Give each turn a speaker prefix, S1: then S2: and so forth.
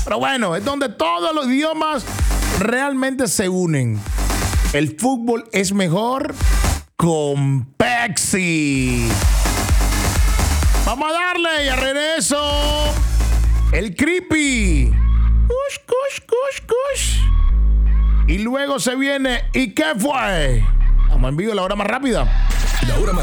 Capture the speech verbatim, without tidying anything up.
S1: Pero bueno, es donde todos los idiomas realmente se unen. El fútbol es mejor con Pepsi. Vamos a darle y a regreso el creepy. Cush, cush, cush, cush. Y luego se viene ¿y qué fue? Vamos en vivo, la hora más rápida.
S2: La hora más